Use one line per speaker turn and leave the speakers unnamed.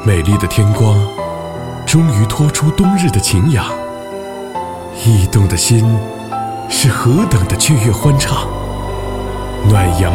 美丽的天光终于托出冬日的晴雅，驿动的心是何等的雀跃欢畅，暖阳